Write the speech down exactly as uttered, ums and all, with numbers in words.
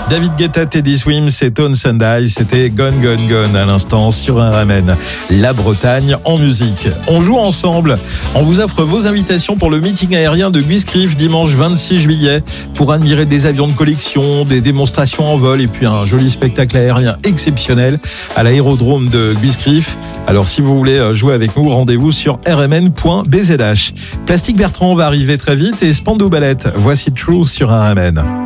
David Guetta, Teddy Swims et Tones and I, c'était Gone Gone Gone à l'instant sur R M N. La Bretagne en musique. On joue ensemble. On vous offre vos invitations pour le meeting aérien de Guiscrif dimanche vingt-six juillet pour admirer des avions de collection, des démonstrations en vol et puis un joli spectacle aérien exceptionnel à l'aérodrome de Guiscrif. Alors si vous voulez jouer avec nous, rendez-vous sur r m n point b z h. Plastique Bertrand va arriver très vite et Spandau Ballet. Voici True sur R M N.